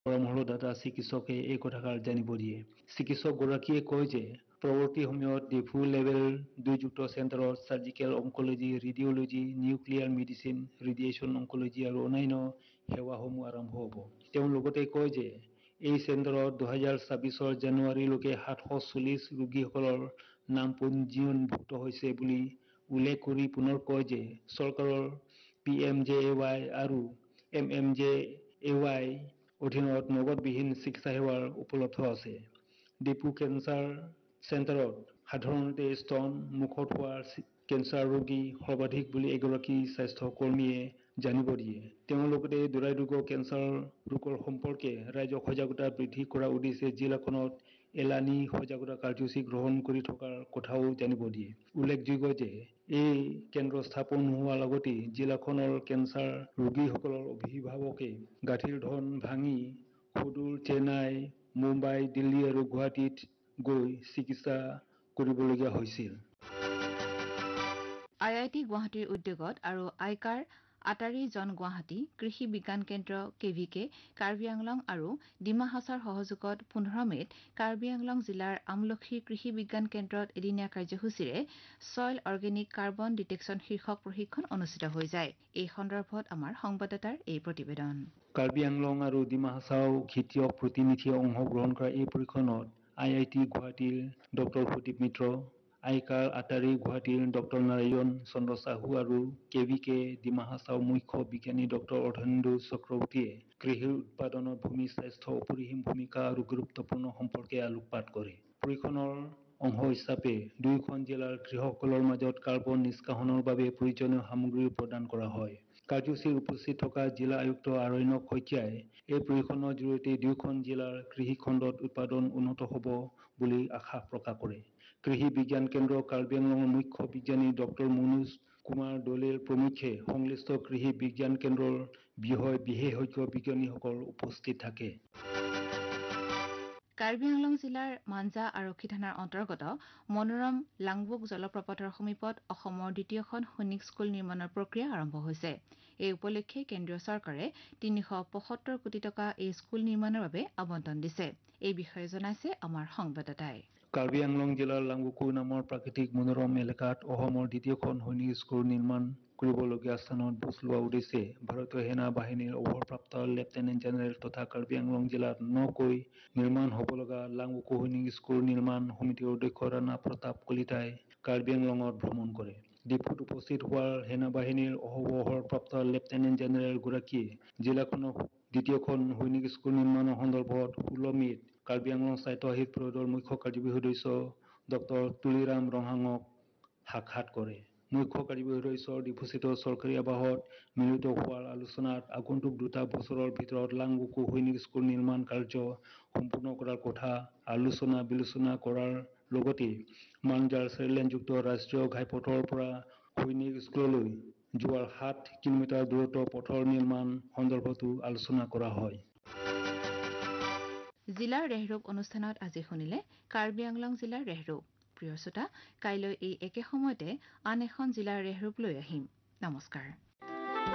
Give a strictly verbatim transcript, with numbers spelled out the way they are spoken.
পৰামৰ্শদাতা চিকিৎসকে এই কথাষাৰ জানিব দিয়ে। চিকিৎসকগৰাকীয়ে কয় যে পৰৱৰ্তী সময়ত ডিফু লেভেল দুইযুক্ত চেণ্টাৰত surgical অংকলজি, radiology, nuclear medicine, radiation অংকলজি আৰু অন্যান্য সেৱাসমূহ আৰম্ভ হ'ব। তেওঁ লগতে কয় যে এই চেণ্টাৰত দুহেজাৰ ছাব্বিছৰ জানুৱাৰীলৈকে সাতশ চল্লিছ ৰোগীসকলৰ নাম পঞ্জীয়নভুক্ত হৈছে বুলি উল্লেখ কৰি পুনৰ কয় যে চৰকাৰৰ P M J A Y আৰু M M J A Y অধীনত নগদবিহীন চিকিৎসা সেৱাৰ উপলব্ধ আছে। ডিফু কেঞ্চাৰ চেণ্টাৰত সাধাৰণতে স্তন মুখত হোৱা কেঞ্চাৰ ৰোগী সৰ্বাধিক বুলি এগৰাকী স্বাস্থ্য কৰ্মীয়ে জানিব দিয়ে। তেওঁ লগতে দুৰাৰোগ্য কেঞ্চাৰ ৰোগৰ সম্পৰ্কে ৰাইজক সজাগতা বৃদ্ধি কৰাৰ উদ্দেশ্যে জিলাখনত এলানি সজাগতা কাৰ্যসূচী গ্ৰহণ কৰি থকাৰ কথাও জানিব দিয়ে। উল্লেখযোগ্য যে এই কেন্দ্ৰ স্থাপন হোৱাৰ লগতে জিলাখনৰ কেঞ্চাৰ ৰোগীসকলৰ অভিভাৱকে গাঁঠিৰ ধন ভাঙি সুদূৰ চেন্নাই, মুম্বাই, দিল্লী আৰু গুৱাহাটীত গৈ চিকিৎসা কৰিবলগীয়া হৈছিল। আই আই টি গুৱাহাটীৰ উদ্যোগত আৰু আইকাৰ আটাৰী জন গুৱাহাটী কৃষি বিজ্ঞান কেন্দ্ৰ K V K Karbi Anglong আৰু ডিমা হাছাৰ সহযোগত পোন্ধৰ মে'ত কাৰ্বি আংলং জিলাৰ আমলখি কৃষি বিজ্ঞান কেন্দ্ৰত এদিনীয়া কাৰ্যসূচীৰে ছইল অৰ্গেনিক কাৰ্বন ডিটেকশ্যন শীৰ্ষক প্ৰশিক্ষণ অনুষ্ঠিত হৈ যায়। এই সন্দৰ্ভত আমাৰ সংবাদদাতাৰ এই প্ৰতিবেদন। কাৰ্বি আংলং আৰু ডিমা হাছাও খেতিয়ক প্ৰতিনিধিয়ে অংশগ্ৰহণ কৰা এই প্ৰশিক্ষণত আই আই টি গুৱাহাটীৰ ডক্টৰ সুদীপ মিত্ৰ, আইকাৰ আটাৰী গুৱাহাটীৰ ডক্টৰ নাৰায়ণ চন্দ্ৰ চাহু আৰু K V K Dima Hasao মুখ্য বিজ্ঞানী ডক্টৰ অৰ্ধেন্দু চক্ৰৱৰ্তীয়ে কৃষিৰ উৎপাদনত ভূমি স্বাস্থ্য অপৰিসীম ভূমিকা আৰু গুৰুত্বপূৰ্ণ সম্পৰ্কে আলোকপাত কৰে। প্ৰশিক্ষণৰ অংশ হিচাপে দুয়োখন জিলাৰ কৃষকসকলৰ মাজত কাৰ্বন নিষ্কাশনৰ বাবে প্ৰয়োজনীয় সামগ্ৰী প্ৰদান কৰা হয়। কাৰ্যসূচীত উপস্থিত থকা জিলা আয়ুক্ত আৰণ্যক শইকীয়াই এই প্ৰশিক্ষণৰ জৰিয়তে দুয়োখন জিলাৰ কৃষি খণ্ডত উৎপাদন উন্নত হ'ব বুলি আশা প্ৰকাশ কৰে। কৃষি বিজ্ঞান কেন্দ্ৰ কাৰ্বি আংলঙৰ মুখ্য বিজ্ঞানী ডক্টৰ মনোজ কুমাৰ দলেৰ প্ৰমুখ্যে সংশ্লিষ্ট কৃষি বিজ্ঞান কেন্দ্ৰৰ বিষয় বিশেষজ্ঞ বিজ্ঞানীসকল উপস্থিত থাকে। কাৰ্বি আংলং জিলাৰ মাঞ্জা আৰক্ষী থানাৰ অন্তৰ্গত মনোৰম লাংবুক জলপ্ৰপাতৰ সমীপত অসমৰ দ্বিতীয়খন সৈনিক স্কুল নিৰ্মাণৰ প্ৰক্ৰিয়া আৰম্ভ হৈছে। এই উপলক্ষে কেন্দ্ৰীয় চৰকাৰে তিনিশ পঁয়সত্তৰ কোটি টকা এই স্কুল নিৰ্মাণৰ বাবে আবণ্টন দিছে। এই বিষয়ে জনাইছে আমাৰ সংবাদদাতাই। কাৰ্বি আংলং জিলাৰ লাংবুকু নামৰ প্ৰাকৃতিক মনোৰম এলেকাত অসমৰ দ্বিতীয়খন সৈনিক স্কুল নিৰ্মাণ কৰিবলগীয়া স্থানত বুজ লোৱা উদ্দেশ্যে ভাৰতীয় সেনা বাহিনীৰ অৱসৰপ্ৰাপ্ত লেফটেনেণ্ট জেনেৰেল তথা কাৰ্বি আংলং জিলাত নকৈ নিৰ্মাণ হ'ব লগা লাংবুকু সৈনিক স্কুল নিৰ্মাণ সমিতিৰ অধ্যক্ষ ৰাণা প্ৰতাপ কলিতাই কাৰ্বি আংলঙত ভ্ৰমণ কৰে। ডিফুত উপস্থিত হোৱাৰ সেনা বাহিনীৰ অৱসৰপ্ৰাপ্ত লেফটেনেণ্ট জেনেৰেল গৰাকীয়ে জিলাখনৰ দ্বিতীয়খন সৈনিক স্কুল নিৰ্মাণৰ সন্দৰ্ভত ষোল্ল মে'ত কাৰ্বি আংলং স্বায়ত্ত শাসিত পৰিষদৰ মুখ্য কাৰ্যবাহী সদস্য ডক্টৰ তুলিৰাম ৰহাঙক সাক্ষাৎ কৰে। মুখ্য কাৰ্যবাহী সদস্যৰ ডিফুস্থিত চৰকাৰী আৱাসত মিলিত হোৱাৰ আলোচনাত আগন্তুক দুটা বছৰৰ ভিতৰত লাংবুকু সৈনিক স্কুল নিৰ্মাণ কাৰ্য সম্পূৰ্ণ কৰাৰ কথা আলোচনা বিলোচনা কৰাৰ লগতে মাঞ্জাৰ চাৰিলেনযুক্ত ৰাষ্ট্ৰীয় ঘাইপথৰ পৰা সৈনিক স্কুললৈ যোৱাৰ সাত কিলোমিটাৰ দূৰত্ব পথৰ নিৰ্মাণ সন্দৰ্ভতো আলোচনা কৰা হয়। জিলাৰ ৰেহৰূপ অনুষ্ঠানত আজি শুনিলে কাৰ্বি আংলং জিলাৰ ৰেহৰূপ। প্ৰিয় শ্ৰোতা, কাইলৈ এই একে সময়তে আন এখন জিলাৰ ৰেহৰূপ লৈ আহিম। নমস্কাৰ।